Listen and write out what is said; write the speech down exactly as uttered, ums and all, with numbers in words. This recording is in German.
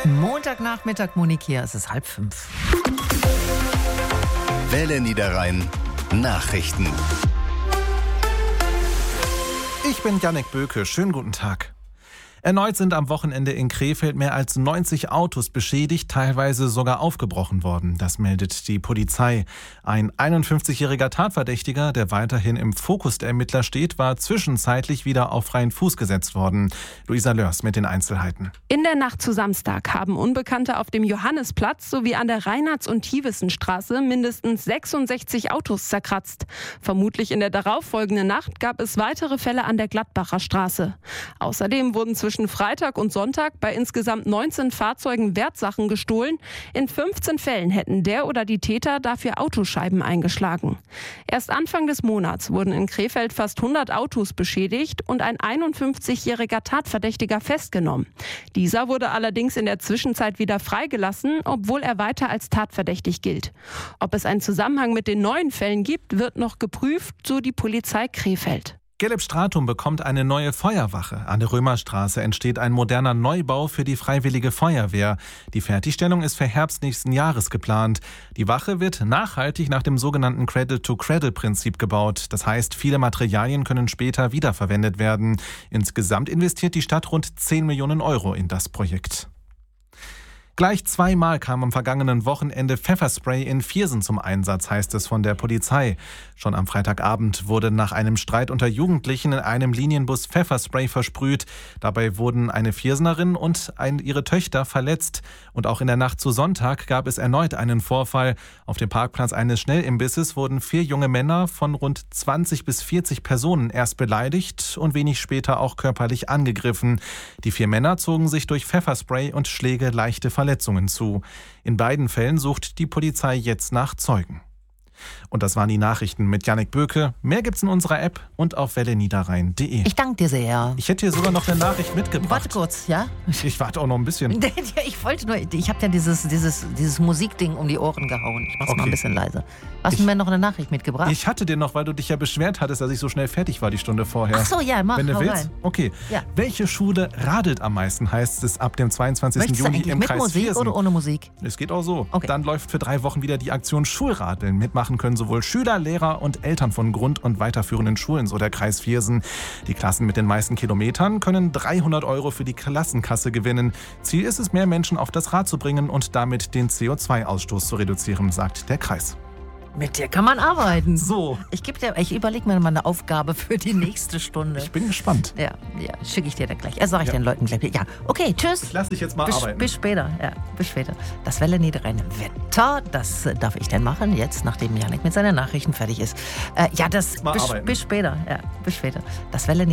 Montagnachmittag, Monik, hier, es ist halb fünf. Welle Niederrhein Nachrichten. Ich bin Jannik Böke, schönen guten Tag. Erneut sind am Wochenende in Krefeld mehr als neunzig Autos beschädigt, teilweise sogar aufgebrochen worden. Das meldet die Polizei. Ein einundfünfzigjähriger Tatverdächtiger, der weiterhin im Fokus der Ermittler steht, war zwischenzeitlich wieder auf freien Fuß gesetzt worden. Luisa Lörs mit den Einzelheiten. In der Nacht zu Samstag haben Unbekannte auf dem Johannisplatz sowie an der Reinhards- und Thievissenstraße mindestens sechsundsechzig Autos zerkratzt. Vermutlich in der darauffolgenden Nacht gab es weitere Fälle an der Gladbacher Straße. Außerdem wurden zwischen Zwischen Freitag und Sonntag bei insgesamt neunzehn Fahrzeugen Wertsachen gestohlen. In fünfzehn Fällen hätten der oder die Täter dafür Autoscheiben eingeschlagen. Erst Anfang des Monats wurden in Krefeld fast hundert Autos beschädigt und ein einundfünfzigjähriger Tatverdächtiger festgenommen. Dieser wurde allerdings in der Zwischenzeit wieder freigelassen, obwohl er weiter als tatverdächtig gilt. Ob es einen Zusammenhang mit den neuen Fällen gibt, wird noch geprüft, so die Polizei Krefeld. Gelb-Stratum bekommt eine neue Feuerwache. An der Römerstraße entsteht ein moderner Neubau für die Freiwillige Feuerwehr. Die Fertigstellung ist für Herbst nächsten Jahres geplant. Die Wache wird nachhaltig nach dem sogenannten Cradle-to-Cradle-Prinzip gebaut. Das heißt, viele Materialien können später wiederverwendet werden. Insgesamt investiert die Stadt rund zehn Millionen Euro in das Projekt. Gleich zweimal kam am vergangenen Wochenende Pfefferspray in Viersen zum Einsatz, heißt es von der Polizei. Schon am Freitagabend wurde nach einem Streit unter Jugendlichen in einem Linienbus Pfefferspray versprüht. Dabei wurden eine Viersenerin und ein, ihre Töchter verletzt. Und auch in der Nacht zu Sonntag gab es erneut einen Vorfall. Auf dem Parkplatz eines Schnellimbisses wurden vier junge Männer von rund zwanzig bis vierzig Personen erst beleidigt und wenig später auch körperlich angegriffen. Die vier Männer zogen sich durch Pfefferspray und Schläge leichte Verletzungen Verletzungen zu. In beiden Fällen sucht die Polizei jetzt nach Zeugen. Und das waren die Nachrichten mit Jannik Böke. Mehr gibt's in unserer App und auf welle niederrhein punkt de. Ich danke dir sehr. Ich hätte hier sogar noch eine Nachricht mitgebracht. Warte kurz, ja? Ich warte auch noch ein bisschen. Ich wollte nur, ich habe ja dieses, dieses, dieses Musikding um die Ohren gehauen. Ich mach's Okay. mal ein bisschen leiser. Hast Ich- du mir noch eine Nachricht mitgebracht? Ich hatte dir noch, weil du dich ja beschwert hattest, dass ich so schnell fertig war die Stunde vorher. Ach so, ja, mach, Wenn du hau willst. rein. Okay. Ja. Welche Schule radelt am meisten, heißt es ab dem zweiundzwanzigsten Möchtest du Juni eigentlich im mit Kreis Musik Viersen. oder ohne Musik? Es geht auch so. Okay. Dann läuft für drei Wochen wieder die Aktion Schulradeln. Mitmachen können sowohl Schüler, Lehrer und Eltern von Grund- und weiterführenden Schulen, so der Kreis Viersen. Die Klassen mit den meisten Kilometern können dreihundert Euro für die Klassenkasse gewinnen. Ziel ist es, mehr Menschen auf das Rad zu bringen und damit den C O zwei Ausstoß zu reduzieren, sagt der Kreis. Mit dir kann man arbeiten. So, Ich gebe dir, ich überlege mir mal eine Aufgabe für die nächste Stunde. ich bin gespannt. Ja, ja, schicke ich dir dann gleich. Äh, sag ich Ja. den Leuten gleich. Ja, okay, tschüss. Ich lass dich jetzt mal Bis, arbeiten. bis später, ja, bis später. Das Welle Niederrhein Wetter, das äh, darf ich denn machen, jetzt, nachdem Jannik mit seinen Nachrichten fertig ist. Äh, ja, das, Mal bis, arbeiten. bis später, ja, bis später. Das Welle